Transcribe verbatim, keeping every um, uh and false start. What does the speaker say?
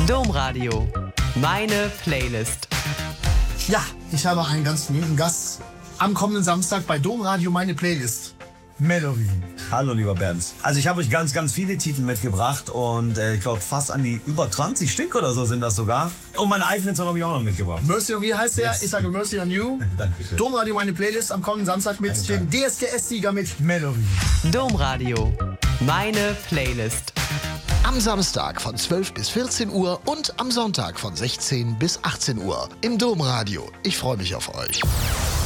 Domradio. Meine Playlist. Ja, ich habe einen ganz berühmten Gast am kommenden Samstag bei Domradio Meine Playlist. Melody. Hallo lieber Bernd. Also ich habe euch ganz, ganz viele Titel mitgebracht und äh, ich glaube fast an die über zwanzig Stück oder so sind das sogar. Und meine eigenen Song habe ich auch noch mitgebracht. Mercy on Me heißt der. Yes. Ich sage Mercy on You. Dankeschön. Domradio Meine Playlist am kommenden Samstag mit Danke. dem D S D S-Sieger mit Melody. Domradio. Meine Playlist. Am Samstag von zwölf bis vierzehn Uhr und am Sonntag von sechzehn bis achtzehn Uhr im Domradio. Ich freue mich auf euch.